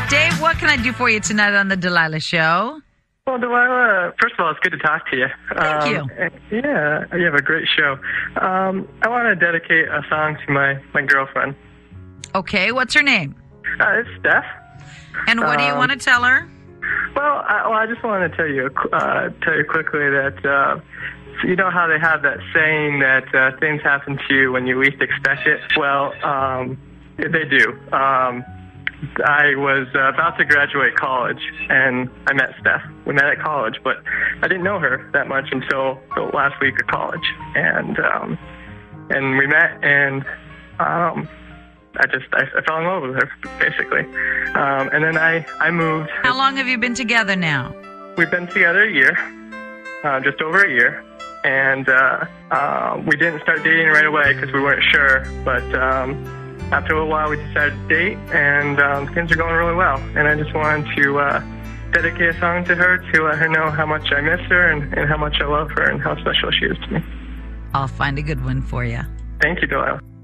Dave, what can I do for you tonight on the Delilah Show? Well, Delilah, first of all, it's good to talk to you. Thank you. Yeah, you have a great show. I want to dedicate a song to my girlfriend. Okay, what's her name? It's Steph. And what do you want to tell her? Well, I just want to tell you quickly that you know how they have that saying that things happen to you when you least expect it? Well, they do. I was about to graduate college, and I met Steph. We met at college, but I didn't know her that much until the last week of college. And we met, and I fell in love with her, basically. And then I moved. How long have you been together now? We've been together a year, just over a year. And we didn't start dating right away because we weren't sure, but after a little while, we decided to date, and things are going really well. And I just wanted to dedicate a song to her to let her know how much I miss her and how much I love her and how special she is to me. I'll find a good one for you. Thank you, Delilah.